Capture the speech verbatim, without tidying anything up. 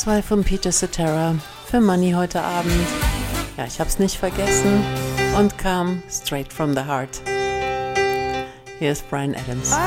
Auswahl von Peter Cetera für Money heute Abend. Ja, ich hab's nicht vergessen und kam straight from the heart. Hier ist Bryan Adams.